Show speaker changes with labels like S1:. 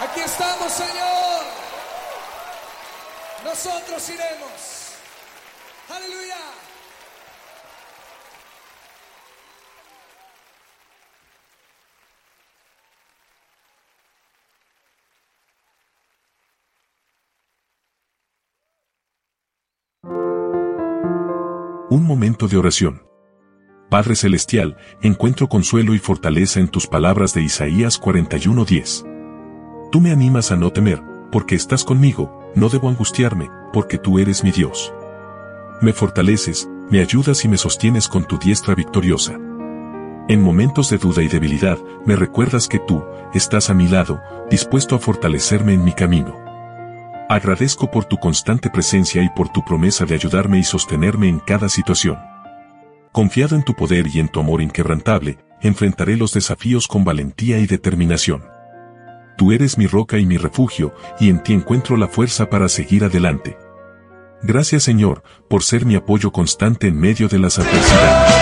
S1: Aquí estamos, Señor. Nosotros iremos. Aleluya.
S2: Un momento de oración. Padre Celestial, encuentro consuelo y fortaleza en tus palabras de Isaías 41:10. Tú me animas a no temer, porque estás conmigo, no debo angustiarme, porque tú eres mi Dios. Me fortaleces, me ayudas y me sostienes con tu diestra victoriosa. En momentos de duda y debilidad, me recuerdas que tú estás a mi lado, dispuesto a fortalecerme en mi camino. Agradezco por tu constante presencia y por tu promesa de ayudarme y sostenerme en cada situación. Confiado en tu poder y en tu amor inquebrantable, enfrentaré los desafíos con valentía y determinación. Tú eres mi roca y mi refugio, y en ti encuentro la fuerza para seguir adelante. Gracias, Señor, por ser mi apoyo constante en medio de las adversidades.